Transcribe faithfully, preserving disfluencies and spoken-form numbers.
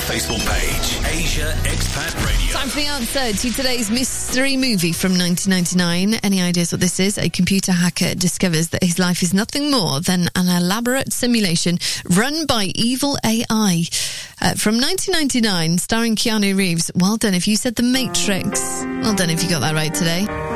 Facebook page, Asia Expat Radio. Time for the answer to today's mystery movie from nineteen ninety-nine. Any ideas what this is? A computer hacker discovers that his life is nothing more than an elaborate simulation run by evil A I. Uh, from nineteen ninety-nine, starring Keanu Reeves. Well done if you said The Matrix. Well done if you got that right today.